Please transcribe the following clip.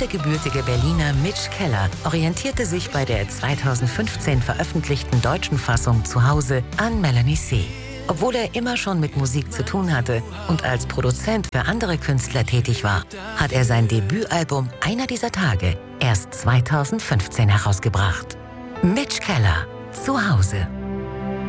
der gebürtige Berliner Mitch Keller orientierte sich bei der 2015 veröffentlichten deutschen Fassung zu Hause an Melanie C. Obwohl er immer schon mit Musik zu tun hatte und als Produzent für andere Künstler tätig war, hat er sein Debütalbum Einer dieser Tage erst 2015 herausgebracht. Mitch Keller, zu Hause.